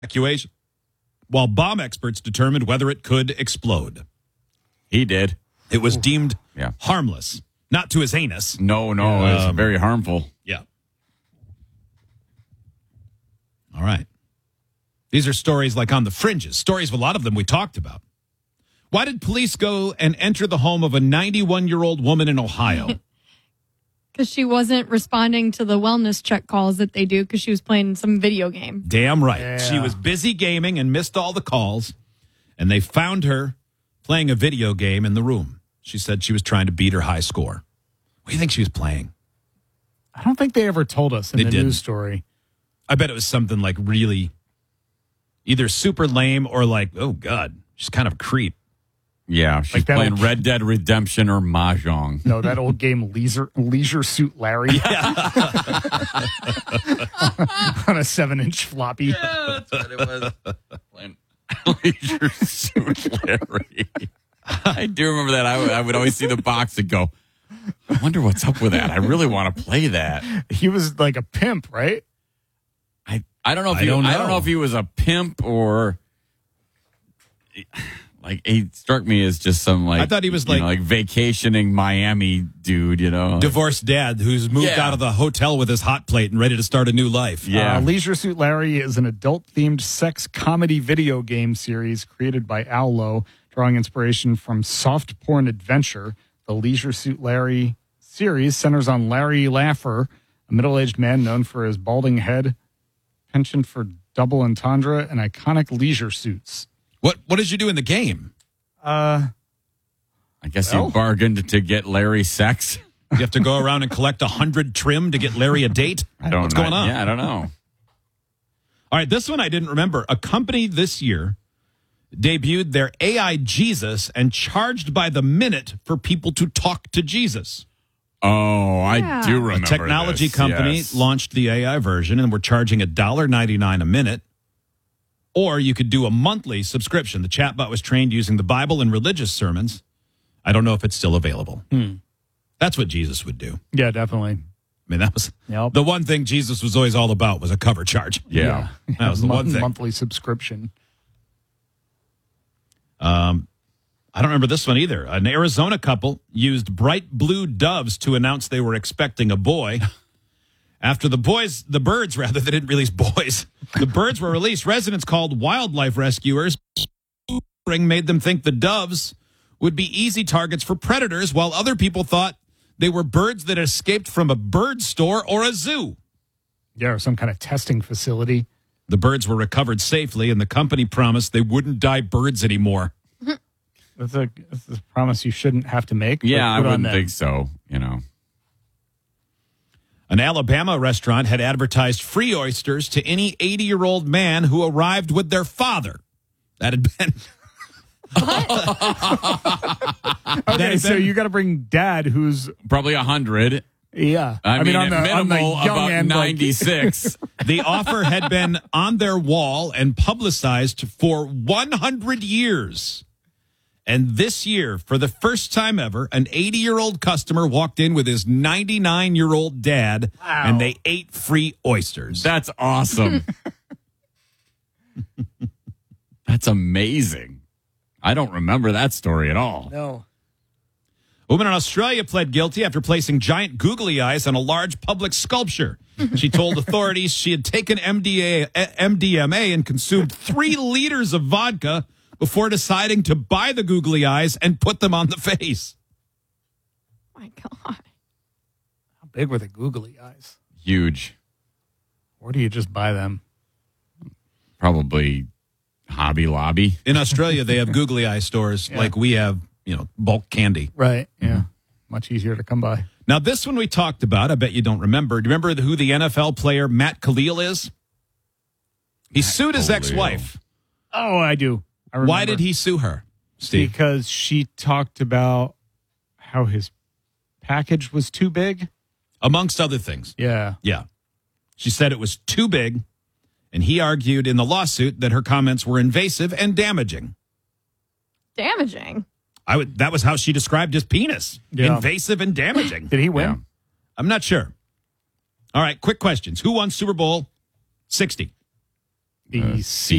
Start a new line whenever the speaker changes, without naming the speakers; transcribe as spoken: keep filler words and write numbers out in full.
evacuation, while bomb experts determined whether it could explode.
He did.
It was deemed
Yeah.
harmless, not to his anus.
No, no, it was
Um,
very harmful.
Yeah. All right. These are stories like on the fringes, stories, a lot of them we talked about. Why did police go and enter the home of a ninety-one-year-old woman in Ohio?
Because she wasn't responding to the wellness check calls that they do because she was playing some video game.
Damn right.
Yeah.
She was busy gaming and missed all the calls, and they found her playing a video game in the room. She said she was trying to beat her high score. What do you think she was playing?
I don't think they ever told us in
They
the
didn't.
news story.
I bet it was something like really either super lame or like, oh, God, she's kind of a creep.
Yeah, she's
Like that
playing
old-
Red Dead Redemption or Mahjong.
No, that old game Leisure, Leisure Suit Larry on a seven-inch floppy.
Yeah, that's what it was. Playing Leisure Suit Larry. I do remember that. I, would- I would always see the box and go, I wonder what's up with that. I really want to play that.
He was like a pimp, right?
I, I don't know if
I
he,
don't
I don't
know.
know if he was a pimp or like he struck me as just some like
I thought he was
you
like-
know, like vacationing Miami dude, you know.
Divorced dad who's moved
Yeah.
out of the hotel with his hot plate and ready to start a new life.
Yeah.
Uh, Leisure Suit Larry is an adult-themed sex comedy video game series created by Al Lowe, drawing inspiration from soft porn adventure. The Leisure Suit Larry series centers on Larry Laffer, a middle-aged man known for his balding head, penchant for double entendre, and iconic leisure suits.
What What did you do in the game?
Uh,
I guess
Well.
you bargained to get Larry sex.
You have to go around and collect a hundred trim to get Larry a date?
I don't
What's
know.
going on?
Yeah, I don't know.
All right, this one I didn't remember. A company this year debuted their A I Jesus and charged by the minute for people to talk to Jesus.
Oh, I
Yeah.
do
A
remember.
A technology
this,
company
yes.
launched the A I version, and we're charging one dollar and ninety-nine cents a minute. Or you could do a monthly subscription. The chatbot was trained using the Bible and religious sermons. I don't know if it's still available. That's what Jesus would do.
yeah, definitely.
I mean, that was
Yep.
the one thing Jesus was always all about was a cover charge.
Yeah.
That was the
Mon-
one thing.
Monthly subscription.
Um, I don't remember this one either. An Arizona couple used bright blue doves to announce they were expecting a boy. After the boys, the birds rather, they didn't release boys. The birds were released. Residents called wildlife rescuers. Made them think the doves would be easy targets for predators, while other people thought they were birds that escaped from a bird store or a zoo.
Yeah, or some kind of testing facility.
The birds were recovered safely, and the company promised they wouldn't dye birds anymore.
That's a, that's a promise you shouldn't have to make. but
Yeah, I
good on
wouldn't
them.
think so. You know.
An Alabama restaurant had advertised free oysters to any eighty-year-old man who arrived with their father. That had been...
Okay,
had
so
been-
you got to bring dad, who's
Probably a hundred.
yeah.
I, mean,
on the,
at
on the
minimal
young
about
end, like-
ninety-six.
The offer had been on their wall and publicized for one hundred years. And this year, for the first time ever, an eighty-year-old customer walked in with his ninety-nine-year-old dad,
Wow.
and they ate free oysters.
That's awesome. That's amazing. I don't remember that story at all.
no.
A woman in Australia pled guilty after placing giant googly eyes on a large public sculpture. She told authorities she had taken M D A, M D M A and consumed three liters of vodka before deciding to buy the googly eyes and put them on the face.
My God.
How big were the googly eyes?
Huge.
Or do you just buy them?
Probably Hobby Lobby.
In Australia, they have googly eye stores like we have, you know, bulk candy.
Right. Yeah. Much easier to come by.
Now, this one we talked about. I bet you don't remember. Do you remember who the N F L player Matt Khalil is? He sued his
Khalil.
ex-wife.
Oh, I do. I remember.
Why did he sue her, Steve?
Because she talked about how his package was too big.
Amongst other things.
Yeah.
Yeah. She said it was too big, and he argued in the lawsuit that her comments were invasive and damaging.
Damaging.
I would. That was how she described his penis.
Yeah.
Invasive and damaging.
Did he win?
Yeah.
I'm not sure. All right, quick questions. Who won Super Bowl sixty?
The
Uh,
Seahawks.